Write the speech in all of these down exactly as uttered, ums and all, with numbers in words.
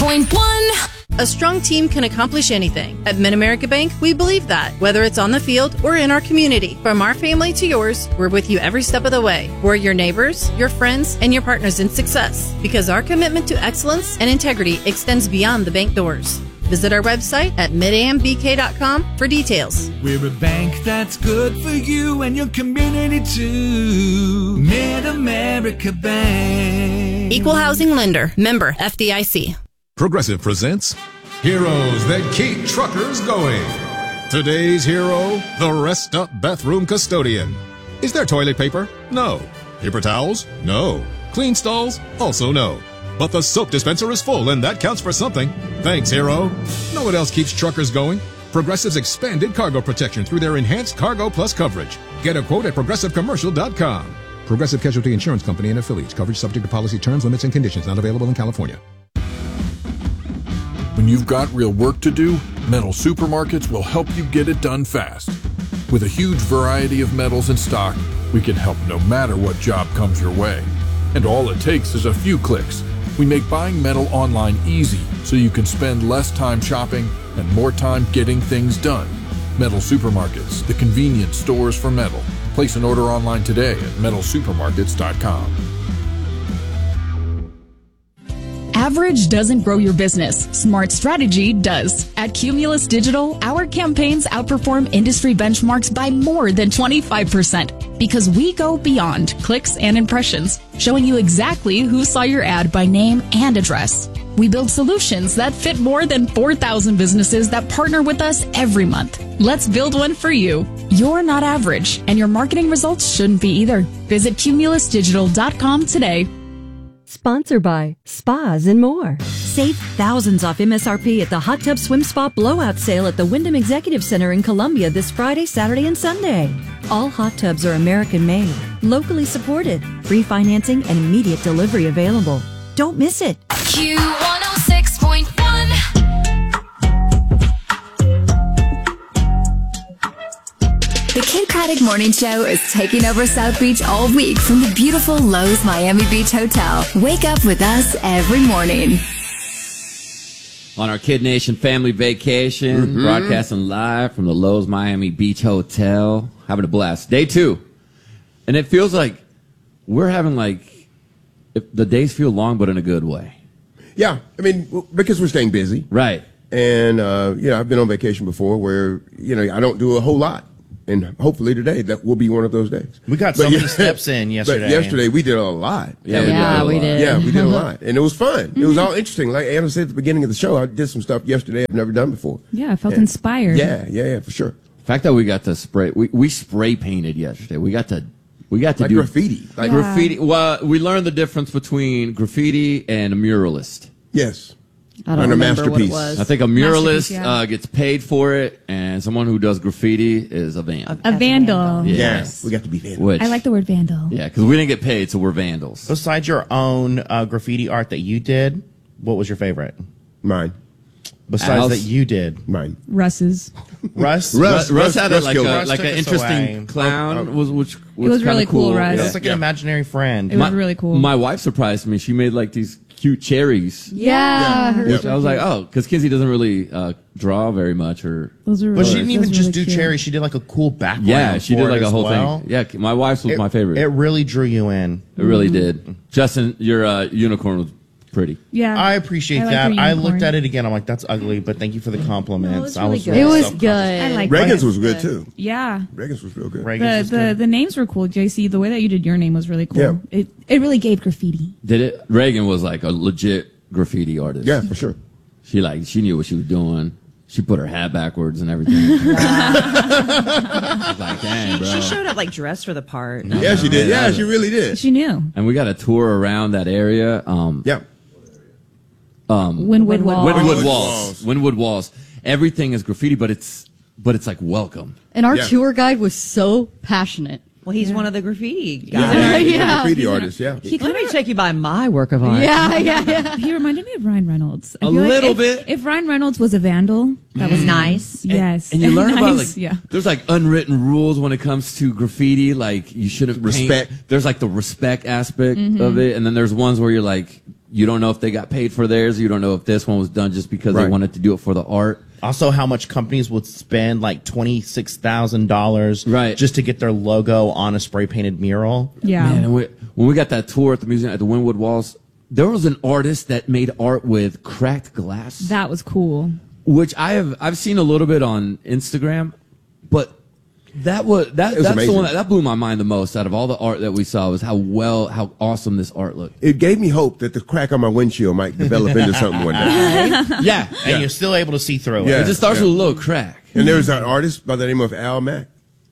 point one. A strong team can accomplish anything. At Mid-America Bank, we believe that. Whether it's on the field or in our community, from our family to yours, we're with you every step of the way. We're your neighbors, your friends, and your partners in success, because our commitment to excellence and integrity extends beyond the bank doors. Visit our website at mid a m b k dot com for details. We're a bank that's good for you and your community too. Mid-America Bank. Equal Housing Lender. Member F D I C. Progressive presents Heroes That Keep Truckers Going. Today's hero, the Rest Up Bathroom Custodian. Is there toilet paper? No. Paper towels? No. Clean stalls? Also no. But the soap dispenser is full, and that counts for something. Thanks, hero. Know what else keeps truckers going? Progressive's expanded cargo protection through their enhanced Cargo Plus coverage. Get a quote at progressive commercial dot com. Progressive Casualty Insurance Company and affiliates. Coverage subject to policy terms, limits, and conditions. Not available in California. When you've got real work to do, Metal Supermarkets will help you get it done fast. With a huge variety of metals in stock, we can help no matter what job comes your way. And all it takes is a few clicks. We make buying metal online easy so you can spend less time shopping and more time getting things done. Metal Supermarkets, the convenience stores for metal. Place an order online today at metal supermarkets dot com. Average doesn't grow your business. Smart strategy does. At Cumulus Digital, our campaigns outperform industry benchmarks by more than twenty-five percent because we go beyond clicks and impressions, showing you exactly who saw your ad by name and address. We build solutions that fit more than four thousand businesses that partner with us every month. Let's build one for you. You're not average, and your marketing results shouldn't be either. Visit cumulus digital dot com today. Sponsored by Spas and More. Save thousands off M S R P at the Hot Tub Swim Spa Blowout Sale at the Wyndham Executive Center in Columbia this Friday, Saturday, and Sunday. All hot tubs are American-made, locally supported, free financing, and immediate delivery available. Don't miss it. Q one oh six point one. The Kid Craddock Morning Show is taking over South Beach all week from the beautiful Lowe's Miami Beach Hotel. Wake up with us every morning. On our Kid Nation family vacation, mm-hmm. broadcasting live from the Lowe's Miami Beach Hotel. Having a blast. Day two. And it feels like we're having like, if the days feel long, but in a good way. Yeah. I mean, because we're staying busy. Right. And, uh, you know, I've been on vacation before where, you know, I don't do a whole lot. And hopefully today that will be one of those days. We got so but, many yeah, steps in yesterday. But yesterday we did a lot. Yeah, and, yeah uh, we did. Yeah, we did a lot. And it was fun. It was all interesting. Like Anna said at the beginning of the show, I did some stuff yesterday I've never done before. Yeah, I felt and, inspired. Yeah, yeah, yeah, for sure. The fact that we got to spray, we, we spray painted yesterday. We got to, we got to like do graffiti. Like yeah. graffiti. Well, we learned the difference between graffiti and a muralist. Yes. I don't and remember a masterpiece. what it was. I think a muralist yeah. uh, gets paid for it, and someone who does graffiti is a vandal. A vandal. Yes. Yes. We got to be vandals. Which, I like the word vandal. Yeah, because we didn't get paid, so we're vandals. Besides your own uh, graffiti art that you did, what was your favorite? Mine. Besides Al's? that you did. Mine. Russ's. Russ? Russ, Russ, Russ had Russ a, like killed a it. Russ like took an us interesting away. clown, Oh, oh. was which was, was kinda really cool, Russ. It was like Yeah. an imaginary friend. It was really cool. My wife surprised me. She made like these cute cherries. Yeah. Yeah. Which I was like, oh, because Kinsey doesn't really uh, draw very much, or Those are But really, she didn't even those just really do cute. cherries. She did like a cool background. yeah, she for did like it a as whole well. thing. Yeah, my wife's was It, my favorite. It really drew you in. It really did. Justin, your uh, unicorn was pretty. Yeah. I appreciate I like that. your I unicorn. looked at it again. I'm like, that's ugly, but thank you for the compliments. No, it was I really was good. really It was self-conscious. good. I like Reagan's it. was good too. Yeah. Reagan's was real good. The, Reagan's was the, good. the names were cool, J C. The way that you did your name was really cool. Yeah. It it really gave graffiti. Did it? Reagan was like a legit graffiti artist. Yeah, for sure. She like she knew what she was doing. She put her hat backwards and everything. I was like, dang, bro. She showed up like dressed for the part. Yeah, she did. Yeah, she really did. She knew. And we got a tour around that area. Um, Yeah. um, Winwood Walls. Winwood Winwood Walls. Walls. Winwood Walls. Everything is graffiti, but it's but it's like welcome. And our Yeah. tour guide was so passionate. Well, he's one of the graffiti He's guys. a Yeah. graffiti artist, yeah. He Let me take you by my work of art. Yeah, yeah, yeah. He reminded me of Ryan Reynolds. I A feel like little if, bit. If Ryan Reynolds was a vandal, that was nice. Yes. And you learn nice. about like yeah. there's like unwritten rules when it comes to graffiti. Like you shouldn't paint. Respect. There's like the respect aspect Mm-hmm. of it, and then there's ones where you're like you don't know if they got paid for theirs. You don't know if this one was done just because Right. they wanted to do it for the art. Also, how much companies would spend like twenty-six thousand dollars Right. just to get their logo on a spray painted mural. Yeah. Man, and we, when we got that tour at the museum at the Wynwood Walls, there was an artist that made art with cracked glass, That was cool. which I have I've seen a little bit on Instagram, but that was that It was that's amazing. the one that, that blew my mind the most out of all the art that we saw was how well how awesome this art looked. It gave me hope that the crack on my windshield might develop into something one day. Yeah, And Yeah. you're still able to see through Yeah. it. it just starts yeah. with a little crack. And there was an artist by the name of Al Mack.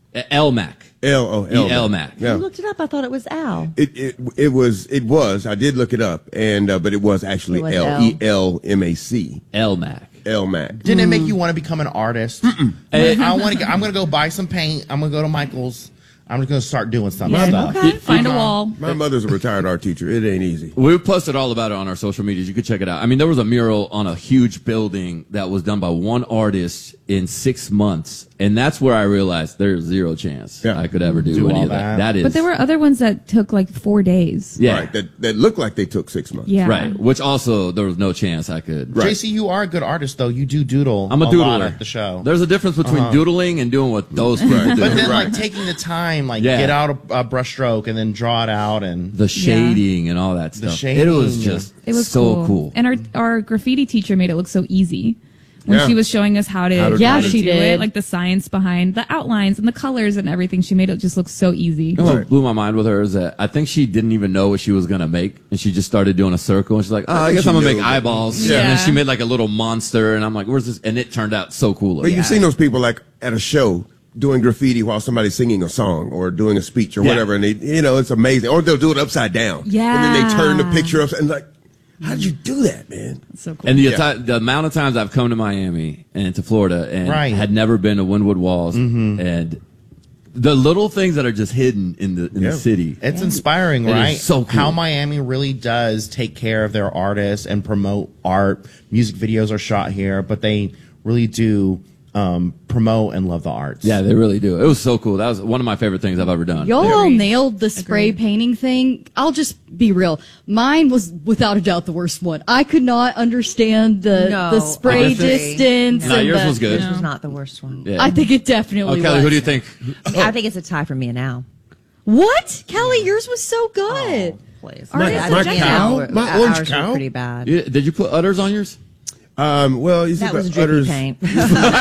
L Mac. L O L. E L Mac. Yeah. You looked it up. I thought it was Al. It, it it was it was I did look it up and uh, but it was actually It was L L. E L M A C L Mac. L Mac. Didn't it make you want to become an artist? Like, I want to. I'm going to go buy some paint. I'm going to go to Michael's. I'm just going to start doing some Yeah, stuff. okay. Find a wall. My mother's a retired art teacher. It ain't easy. We posted all about it on our social medias. You could check it out. I mean, there was a mural on a huge building that was done by one artist in six months. And that's where I realized there's zero chance Yeah. I could ever do, Do any all of that. that. That is. But there were other ones that took like four days. yeah. Right. That that looked like they took six months. Yeah. Right. Which also, there was no chance I could. Right. J C, you are a good artist, though. You do doodle. I'm a lot doodler. at the show. There's a difference between doodling and doing what those people do. But then, Right. like taking the time, like Yeah. get out a, a brush stroke and then draw it out, and the shading and all that The stuff. shading, It was yeah. just It was so cool. cool. And our our graffiti teacher made it look so easy. When Yeah. she was showing us how to, How to yeah, do it. she She did did. it, like the science behind the outlines and the colors and everything. She made it just look so easy. You know what Right. blew my mind with her is that I think she didn't even know what she was going to make. And she just started doing a circle. And she's like, oh, I, think guess she I'm going to knew. make eyeballs. Yeah. And then she made like a little monster. And I'm like, where's this? And it turned out so cool. But you've seen those people like at a show doing graffiti while somebody's singing a song or doing a speech or Yeah. whatever, and they, you know, it's amazing. Or they'll do it upside down. Yeah. And then they turn the picture upside and like, how did you do that, man? So cool. And the, Yeah. ati- the amount of times I've come to Miami and to Florida and Right. had never been to Wynwood Walls and the little things that are just hidden in the in Yeah. the city. it's inspiring, It is right? so cool. How Miami really does take care of their artists and promote art. Music videos are shot here, but they really do um, promote and love the arts. Yeah, they really do. It was so cool. That was one of my favorite things I've ever done. Y'all all Agreed. nailed the spray Agreed. painting thing. I'll just be real. Mine was without a doubt the worst one. I could not understand the No, the spray I agree. distance. No, and yours the- was good. This was not the worst one. Yeah. I think it definitely Oh, Kelly, was. who do you think? I think it's a tie for me and Al. What? Kelly, yours was so good. Please. All right, I my think cow? ours- My orange ours cow? were pretty bad. You- Did you put udders on yours? Um, well, you see That was the drippy udders. paint. paint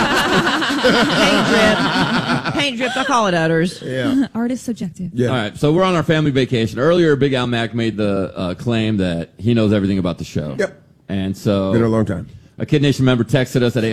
drip. Paint drip. I call it udders. Yeah. Art is subjective. Yeah. All right, so we're on our family vacation. Earlier, Big Al Mac made the uh, claim that he knows everything about the show. Yep. And so Been a long time. a Kid Nation member texted us at